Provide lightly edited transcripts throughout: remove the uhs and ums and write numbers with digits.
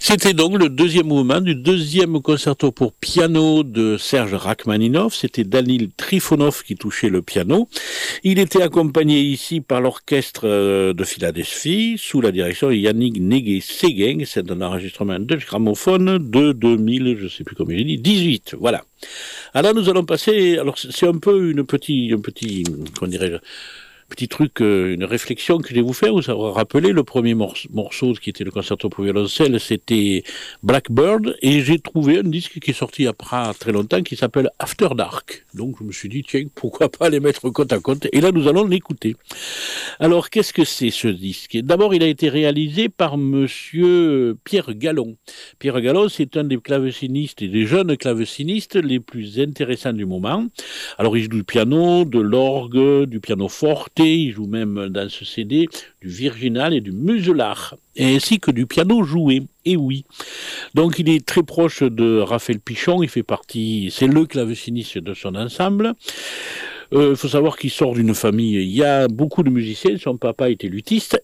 C'était donc le deuxième mouvement du deuxième concerto pour piano de Serge Rachmaninov. C'était Danil Trifonov qui touchait le piano. Il était accompagné ici par l'orchestre de Philadelphie sous la direction de Yannick Négué-Séguin. C'est un enregistrement de gramophone de 2000, je sais plus comment j'ai dit, 18. Voilà. Alors nous allons passer, alors c'est un peu un petit, comment dirais-je, petit truc, une réflexion que je vais vous faire. Vous avez rappelé le premier morceau qui était le concerto pour violoncelle, c'était Blackbird, et j'ai trouvé un disque qui est sorti il y a pas très longtemps qui s'appelle After Dark. Donc je me suis dit, tiens, pourquoi pas les mettre côte à côte, et là nous allons l'écouter. Alors qu'est-ce que c'est ce disque? D'abord, il a été réalisé par monsieur Pierre Gallon. Pierre Gallon, c'est un des clavecinistes et des jeunes clavecinistes les plus intéressants du moment. Alors il joue du piano, de l'orgue, du piano forte, il joue même dans ce CD du virginal et du muselard, ainsi que du piano joué. Et oui. Donc il est très proche de Raphaël Pichon, il fait partie, c'est le claveciniste de son ensemble. Il faut savoir qu'il sort d'une famille, il y a beaucoup de musiciens, son papa était luthiste.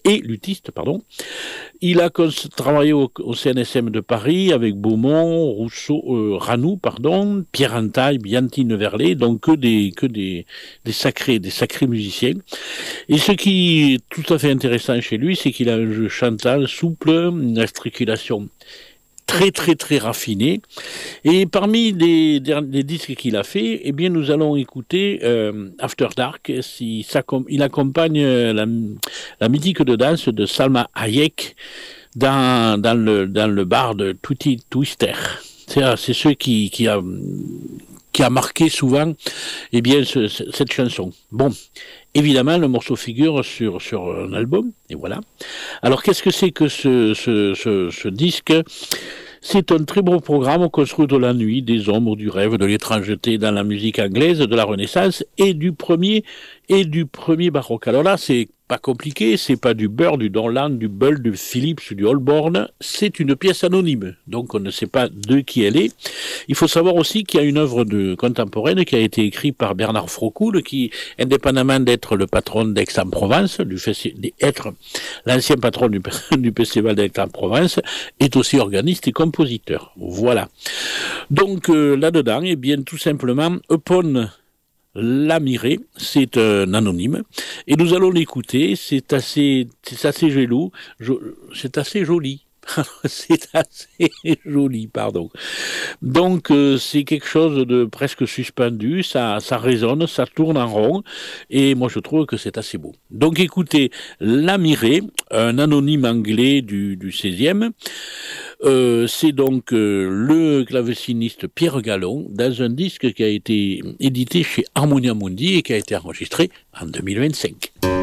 Il a travaillé au CNSM de Paris avec Beaumont, Ranou, Pierre Antaille, Biantine Verlet, donc que des sacrés musiciens. Et ce qui est tout à fait intéressant chez lui, c'est qu'il a un jeu chantal souple, une articulation très très très raffiné. Et parmi les disques qu'il a fait, eh bien nous allons écouter After Dark. Il accompagne la mythique de danse de Salma Hayek dans le bar de Tutti Twister. C'est ce qui a marqué souvent eh bien cette chanson. Bon, évidemment le morceau figure sur un album, et voilà. Alors qu'est-ce que c'est que ce disque? C'est un très beau programme construit de la nuit, des ombres, du rêve, de l'étrangeté dans la musique anglaise de la Renaissance et du premier baroque. Alors là, c'est pas compliqué, c'est pas du Byrd, du Dorland, du Bull, du Phillips ou du Holborn, c'est une pièce anonyme, donc on ne sait pas de qui elle est. Il faut savoir aussi qu'il y a une œuvre contemporaine qui a été écrite par Bernard Frocoul, qui, indépendamment d'être le patron d'Aix-en-Provence, d'être l'ancien patron du festival d'Aix-en-Provence, est aussi organiste et compositeur. Voilà. Donc là-dedans, eh bien tout simplement, Upon Lamiré, c'est un anonyme, et nous allons l'écouter. C'est assez joli. C'est assez joli. C'est assez joli, pardon. Donc c'est quelque chose de presque suspendu, ça résonne, ça tourne en rond, et moi je trouve que c'est assez beau. Donc écoutez, Lamiré, un anonyme anglais du 16e, c'est donc le claveciniste Pierre Gallon dans un disque qui a été édité chez Harmonia Mundi et qui a été enregistré en 2025.